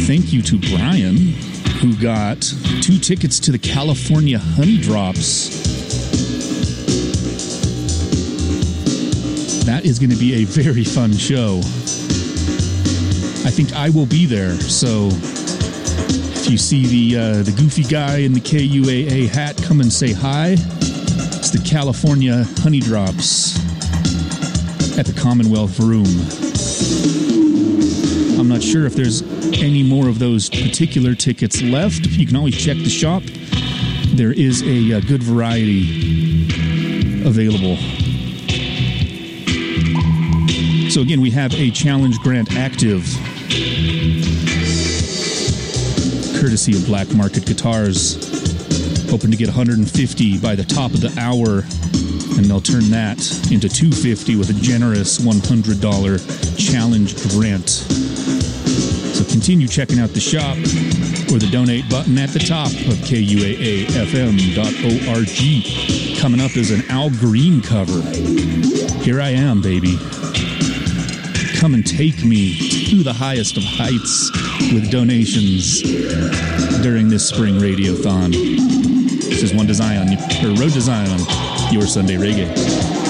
Thank you to Brian, who got 2 tickets to the California Honey Drops. That is going to be a very fun show. I think I will be there, so if you see the goofy guy in the KUAA hat, come and say hi. It's the California Honey Drops at the Commonwealth Room. I'm not sure if there's any more of those particular tickets left. You can always check the shop. There is a good variety available. So again, we have a challenge grant active, courtesy of Black Market Guitars. Hoping to get 150 by the top of the hour, and they'll turn that into $250 with a generous $100 challenge grant. So continue checking out the shop or the donate button at the top of KUAAFM.org. Coming up is an Al Green cover. Here I Am, Baby. Come and take me to the highest of heights with donations during this spring radiothon. This is Road to Zion, your Sunday Reggae.